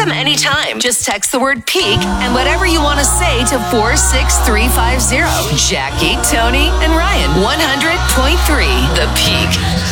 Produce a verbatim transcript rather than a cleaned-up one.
them anytime. Just text the word peak and whatever you want to say to four six three five zero. Jackie, Tony, and Ryan. one hundred point three The Peak.